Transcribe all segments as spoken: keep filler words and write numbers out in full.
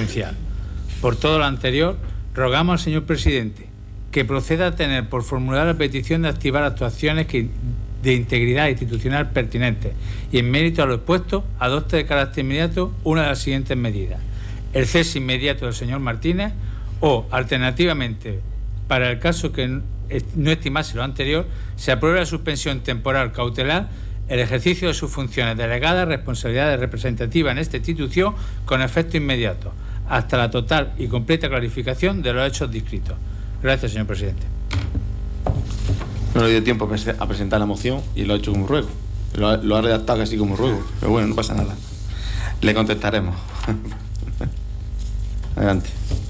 provincial. Por todo lo anterior, rogamos al señor presidente que proceda a tener por formular la petición de activar actuaciones que, de integridad institucional pertinentes y en mérito a lo expuesto, adopte de carácter inmediato una de las siguientes medidas: el cese inmediato del señor Martínez o, alternativamente, para el caso que no estimase lo anterior, se apruebe la suspensión temporal cautelar, el ejercicio de sus funciones delegadas, responsabilidades representativas en esta institución con efecto inmediato, hasta la total y completa clarificación de los hechos descritos. Gracias, señor presidente. No le dio tiempo a presentar la moción y lo ha hecho como ruego. Lo ha, lo ha redactado casi como ruego, pero bueno, no pasa nada. Le contestaremos. Adelante.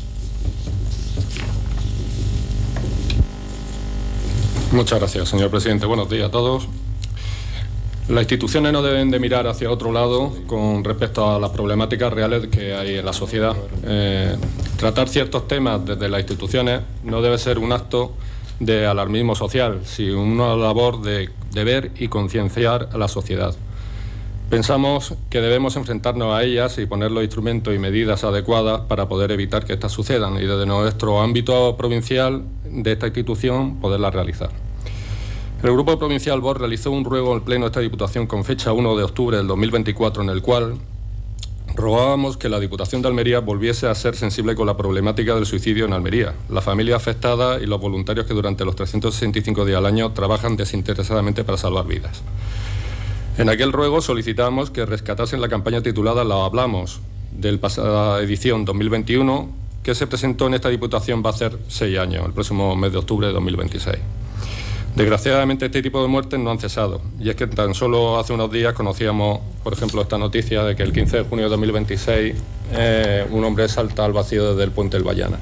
Muchas gracias, señor presidente. Buenos días a todos. Las instituciones no deben de mirar hacia otro lado con respecto a las problemáticas reales que hay en la sociedad. Eh, tratar ciertos temas desde las instituciones no debe ser un acto de alarmismo social, sino una labor de, de ver y concienciar a la sociedad. Pensamos que debemos enfrentarnos a ellas y poner los instrumentos y medidas adecuadas para poder evitar que éstas sucedan y desde nuestro ámbito provincial de esta institución poderlas realizar. El Grupo Provincial V O R realizó un ruego al Pleno de esta Diputación con fecha uno de octubre del dos mil veinticuatro, en el cual rogábamos que la Diputación de Almería volviese a ser sensible con la problemática del suicidio en Almería, la familia afectada y los voluntarios que durante los trescientos sesenta y cinco días al año trabajan desinteresadamente para salvar vidas. En aquel ruego solicitamos que rescatasen la campaña titulada Lo Hablamos, del pasada edición dos mil veintiuno, que se presentó en esta Diputación va a hacer seis años, el próximo mes de octubre de dos mil veintiséis. Desgraciadamente este tipo de muertes no han cesado, y es que tan solo hace unos días conocíamos, por ejemplo, esta noticia de que el quince de junio de dos mil veintiséis eh, un hombre salta al vacío desde el puente del Bayana.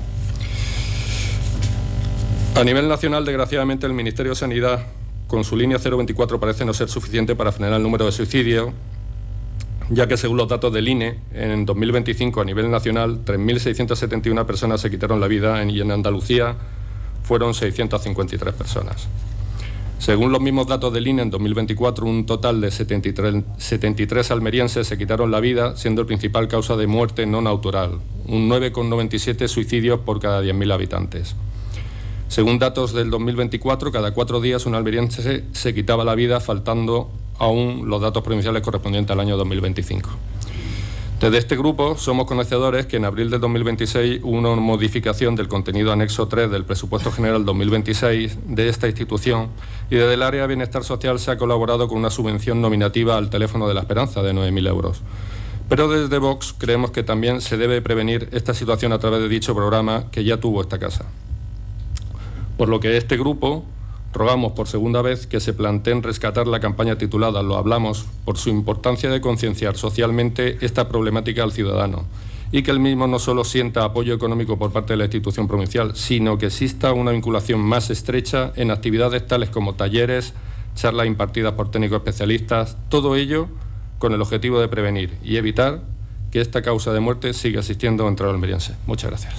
A nivel nacional, desgraciadamente, el Ministerio de Sanidad, con su línea cero veinticuatro, parece no ser suficiente para frenar el número de suicidios, ya que según los datos del I N E, en dos mil veinticinco a nivel nacional, tres mil seiscientas setenta y una personas se quitaron la vida y en Andalucía fueron seiscientas cincuenta y tres personas. Según los mismos datos del I N E, en dos mil veinticuatro un total de setenta y tres, setenta y tres almerienses se quitaron la vida, siendo el principal causa de muerte no natural, un nueve coma noventa y siete suicidios por cada diez mil habitantes. Según datos del dos mil veinticuatro, cada cuatro días un almeriense se, se quitaba la vida, faltando aún los datos provinciales correspondientes al año dos mil veinticinco. Desde este grupo somos conocedores que en abril del dos mil veintiséis hubo una modificación del contenido anexo tres del Presupuesto General dos mil veintiséis de esta institución y desde el área de Bienestar Social se ha colaborado con una subvención nominativa al teléfono de la esperanza de nueve mil euros. Pero desde Vox creemos que también se debe prevenir esta situación a través de dicho programa que ya tuvo esta casa. Por lo que este grupo rogamos por segunda vez que se planteen rescatar la campaña titulada Lo Hablamos, por su importancia de concienciar socialmente esta problemática al ciudadano y que el mismo no solo sienta apoyo económico por parte de la institución provincial, sino que exista una vinculación más estrecha en actividades tales como talleres, charlas impartidas por técnicos especialistas, todo ello con el objetivo de prevenir y evitar que esta causa de muerte siga existiendo entre los almerienses. Muchas gracias.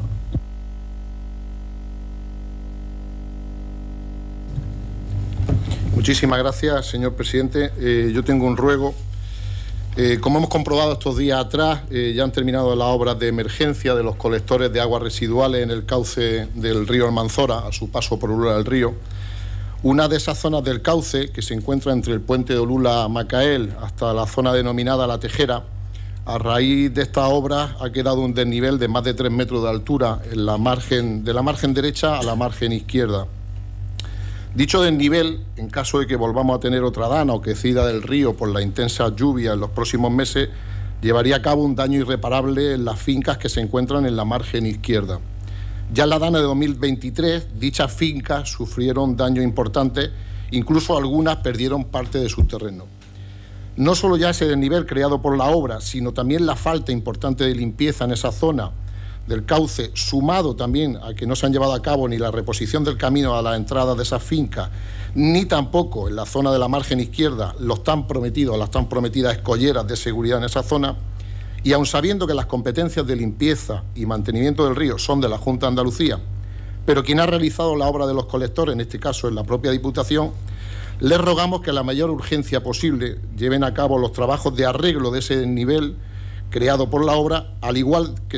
Muchísimas gracias, señor presidente. Eh, yo tengo un ruego. Eh, como hemos comprobado estos días atrás, eh, ya han terminado las obras de emergencia de los colectores de aguas residuales en el cauce del río Almanzora, a su paso por Olula del Río. Una de esas zonas del cauce, que se encuentra entre el puente de Olula a Macael hasta la zona denominada La Tejera, a raíz de estas obras ha quedado un desnivel de más de tres metros de altura en la margen, de la margen derecha a la margen izquierda. Dicho desnivel, en caso de que volvamos a tener otra dana o crecida del río por la intensa lluvia en los próximos meses, llevaría a cabo un daño irreparable en las fincas que se encuentran en la margen izquierda. Ya en la dana de dos mil veintitrés, dichas fincas sufrieron daños importantes, incluso algunas perdieron parte de sus terrenos. No solo ya ese desnivel creado por la obra, sino también la falta importante de limpieza en esa zona del cauce, sumado también a que no se han llevado a cabo ni la reposición del camino a la entrada de esas fincas, ni tampoco en la zona de la margen izquierda los tan prometidos, las tan prometidas escolleras de seguridad en esa zona, y aun sabiendo que las competencias de limpieza y mantenimiento del río son de la Junta de Andalucía, pero quien ha realizado la obra de los colectores, en este caso en la propia Diputación, les rogamos que a la mayor urgencia posible lleven a cabo los trabajos de arreglo de ese desnivel creado por la obra, al igual que